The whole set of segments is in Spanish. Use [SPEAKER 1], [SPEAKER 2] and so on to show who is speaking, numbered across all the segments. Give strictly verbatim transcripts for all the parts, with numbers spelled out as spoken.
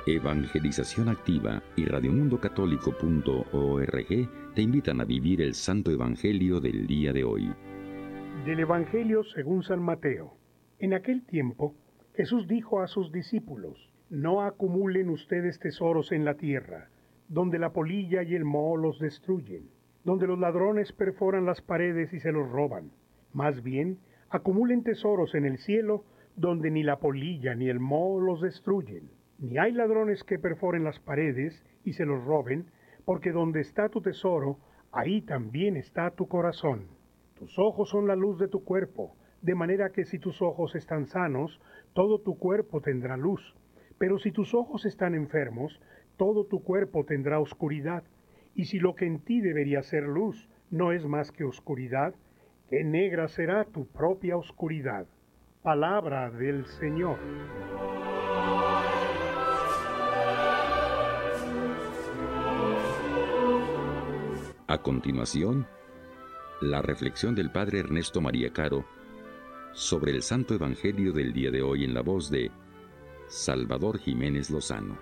[SPEAKER 1] Evangelización Activa y radio mundo católico punto org te invitan a vivir el Santo Evangelio del día de hoy.
[SPEAKER 2] Del Evangelio según San Mateo. En aquel tiempo, Jesús dijo a sus discípulos: No acumulen ustedes tesoros en la tierra, donde la polilla y el moho los destruyen, donde los ladrones perforan las paredes y se los roban. Más bien, acumulen tesoros en el cielo, donde ni la polilla ni el moho los destruyen, ni hay ladrones que perforen las paredes y se los roben, porque donde está tu tesoro, ahí también está tu corazón. Tus ojos son la luz de tu cuerpo, de manera que si tus ojos están sanos, todo tu cuerpo tendrá luz. Pero si tus ojos están enfermos, todo tu cuerpo tendrá oscuridad. Y si lo que en ti debería ser luz no es más que oscuridad, qué negra será tu propia oscuridad. Palabra del Señor.
[SPEAKER 1] A continuación, la reflexión del Padre Ernesto María Caro sobre el Santo Evangelio del día de hoy en la voz de Salvador Jiménez Lozano.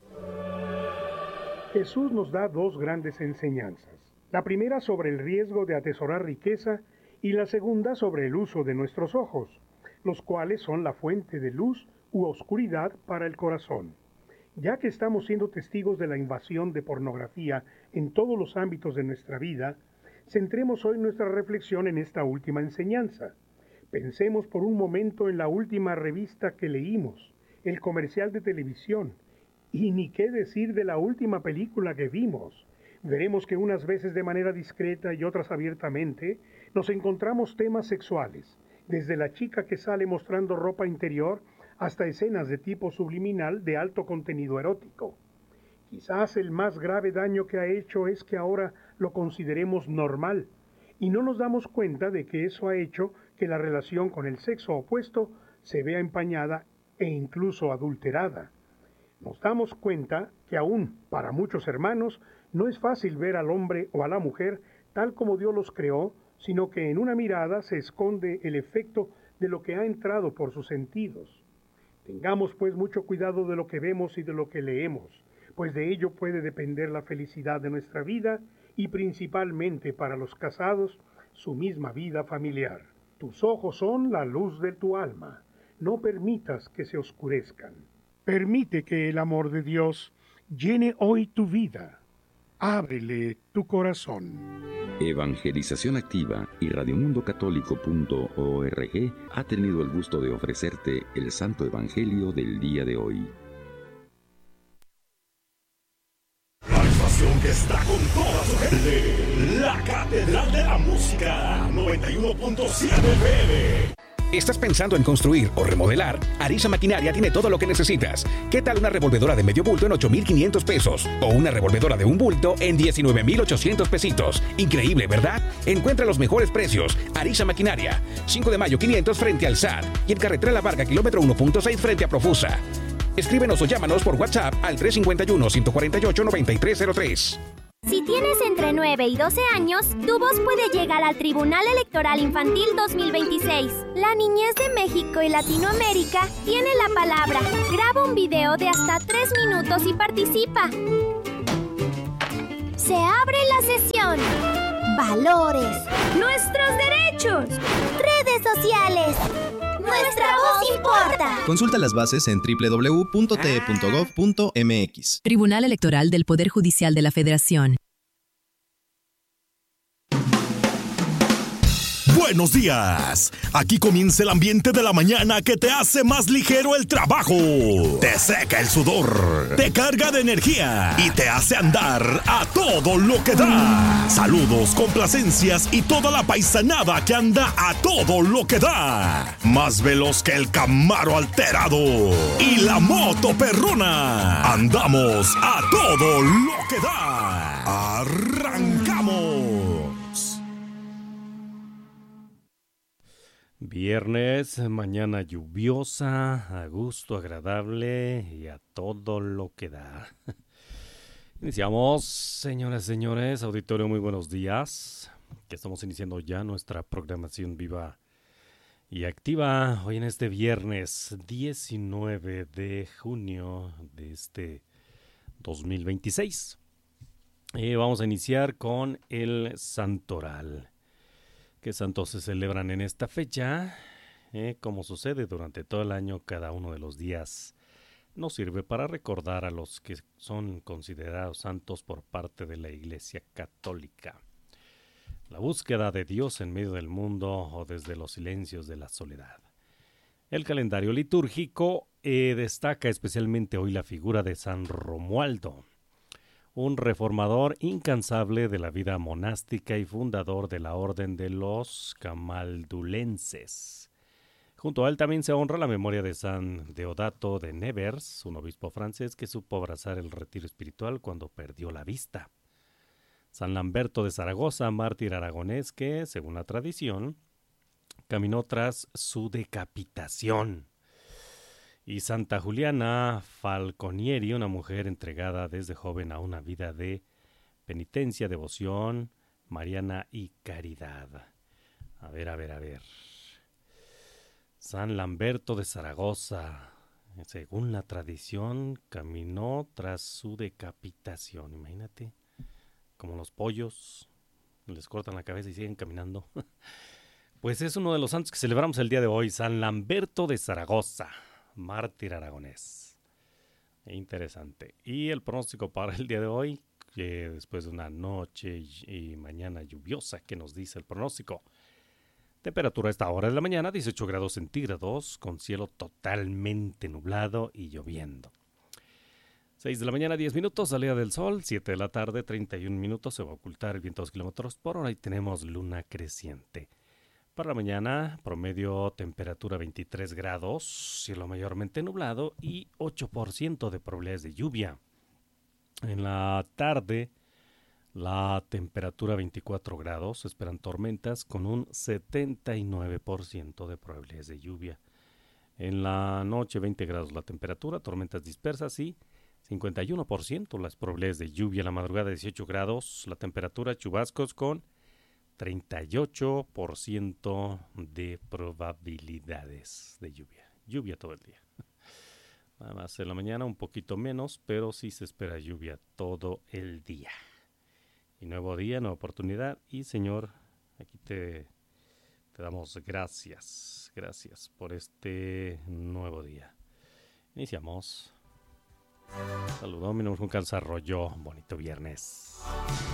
[SPEAKER 2] Jesús nos da dos grandes enseñanzas. La primera sobre el riesgo de atesorar riqueza y la segunda sobre el uso de nuestros ojos, los cuales son la fuente de luz u oscuridad para el corazón. Ya que estamos siendo testigos de la invasión de pornografía en todos los ámbitos de nuestra vida, centremos hoy nuestra reflexión en esta última enseñanza. Pensemos por un momento en la última revista que leímos, el comercial de televisión, y ni qué decir de la última película que vimos. Veremos que unas veces de manera discreta y otras abiertamente nos encontramos temas sexuales, desde la chica que sale mostrando ropa interior hasta escenas de tipo subliminal de alto contenido erótico. Quizás el más grave daño que ha hecho es que ahora lo consideremos normal y no nos damos cuenta de que eso ha hecho que la relación con el sexo opuesto se vea empañada e incluso adulterada. Nos damos cuenta que aún para muchos hermanos no es fácil ver al hombre o a la mujer tal como Dios los creó, sino que en una mirada se esconde el efecto de lo que ha entrado por sus sentidos. Tengamos pues mucho cuidado de lo que vemos y de lo que leemos, pues de ello puede depender la felicidad de nuestra vida y principalmente para los casados, su misma vida familiar. Tus ojos son la luz de tu alma, no permitas que se oscurezcan. Permite que el amor de Dios llene hoy tu vida. Ábrele tu corazón.
[SPEAKER 1] Evangelización Activa y radio mundo católico punto org ha tenido el gusto de ofrecerte el Santo Evangelio del día de hoy.
[SPEAKER 3] La estación que está con toda su gente, la Catedral de la Música, noventa y uno punto siete F M.
[SPEAKER 4] ¿Estás pensando en construir o remodelar? Arisa Maquinaria tiene todo lo que necesitas. ¿Qué tal una revolvedora de medio bulto en ocho mil quinientos pesos? O una revolvedora de un bulto en diecinueve mil ochocientos pesitos. Increíble, ¿verdad? Encuentra los mejores precios. Arisa Maquinaria. cinco de mayo quinientos frente al S A T. Y en carretera La Varga, kilómetro uno punto seis frente a Profusa. Escríbenos o llámanos por WhatsApp al tres cinco uno, uno cuatro ocho, nueve tres cero tres.
[SPEAKER 5] Si tienes entre nueve y doce años, tu voz puede llegar al Tribunal Electoral Infantil dos mil veintiséis. La niñez de México y Latinoamérica tiene la palabra. Graba un video de hasta tres minutos y participa. Se abre la sesión. Valores. Nuestros derechos. Redes sociales. Nuestra voz importa.
[SPEAKER 6] Consulta las bases en doble u doble u doble u punto t e punto gov punto m x.
[SPEAKER 7] Tribunal Electoral del Poder Judicial de la Federación.
[SPEAKER 3] Buenos días. Aquí comienza el ambiente de la mañana que te hace más ligero el trabajo. Te seca el sudor, te carga de energía y te hace andar a todo lo que da. Saludos, complacencias y toda la paisanada que anda a todo lo que da. Más veloz que el Camaro alterado y la moto perrona. Andamos a todo lo que da. Arrancamos.
[SPEAKER 8] Viernes, mañana lluviosa, a gusto, agradable y a todo lo que da. Iniciamos, señoras y señores, auditorio, muy buenos días. Que estamos iniciando ya nuestra programación viva y activa hoy en este viernes diecinueve de junio de este dos mil veintiséis. Eh, vamos a iniciar con el santoral. ¿Qué santos se celebran en esta fecha? Eh, como sucede durante todo el año, cada uno de los días nos sirve para recordar a los que son considerados santos por parte de la Iglesia Católica. La búsqueda de Dios en medio del mundo o desde los silencios de la soledad. El calendario litúrgico eh, destaca especialmente hoy la figura de San Romualdo, un reformador incansable de la vida monástica y fundador de la orden de los camaldulenses. Junto a él también se honra la memoria de San Deodato de Nevers, un obispo francés que supo abrazar el retiro espiritual cuando perdió la vista. San Lamberto de Zaragoza, mártir aragonés que, según la tradición, caminó tras su decapitación. Y Santa Juliana Falconieri, una mujer entregada desde joven a una vida de penitencia, devoción mariana y caridad. A ver, a ver, a ver. San Lamberto de Zaragoza, según la tradición, caminó tras su decapitación. Imagínate, como los pollos, les cortan la cabeza y siguen caminando. Pues es uno de los santos que celebramos el día de hoy, San Lamberto de Zaragoza, mártir aragonés. Interesante. Y el pronóstico para el día de hoy, que después de una noche y, y mañana lluviosa, ¿qué nos dice el pronóstico? Temperatura a esta hora de la mañana, dieciocho grados centígrados, con cielo totalmente nublado y lloviendo. seis de la mañana, diez minutos, salida del sol. siete de la tarde, treinta y un minutos, se va a ocultar el viento a dos kilómetros por hora y tenemos luna creciente. Para la mañana, promedio temperatura veintitrés grados, cielo mayormente nublado y ocho por ciento de probabilidades de lluvia. En la tarde, la temperatura veinticuatro grados, se esperan tormentas con un setenta y nueve por ciento de probabilidades de lluvia. En la noche, veinte grados la temperatura, tormentas dispersas y cincuenta y uno por ciento las probabilidades de lluvia. En la madrugada, dieciocho grados, la temperatura, chubascos con treinta y ocho por ciento de probabilidades de lluvia. Lluvia todo el día. Nada más en la mañana un poquito menos, pero sí se espera lluvia todo el día. Y nuevo día, nueva oportunidad. Y Señor, aquí te, te damos gracias. Gracias por este nuevo día. Iniciamos. Saludos, mi nombre es Juan Calzarroyo. Bonito viernes.